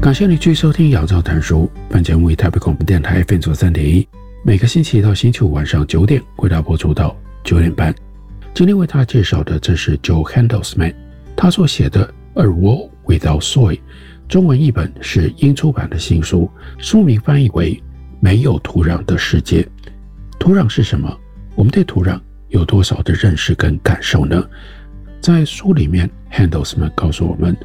感谢你继续收听杨照谈书，本节目以台北广播电台 FM 3.1，每个星期一到星期五晚上9点为大家播出到9点半。今天为大家介绍的这是 Joe Handelsman 他所写的 A World Without Soil， 中文译本是英出版的新书，书名翻译为没有土壤的世界。土壤是什么？我们对土壤有多少的认识跟感受呢？在书里面 Handelsman 告诉我们，